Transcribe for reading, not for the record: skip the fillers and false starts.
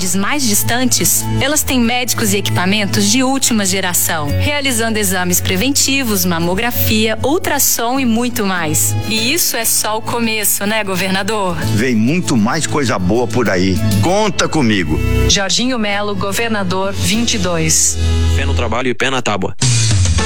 cidades mais distantes, elas têm médicos e equipamentos de última geração, realizando exames preventivos, mamografia, ultrassom e muito mais. E isso é só o começo, né, governador? Vem muito mais coisa boa por aí. Conta comigo. Jorginho Melo, governador 22. Pé no trabalho e pé na tábua.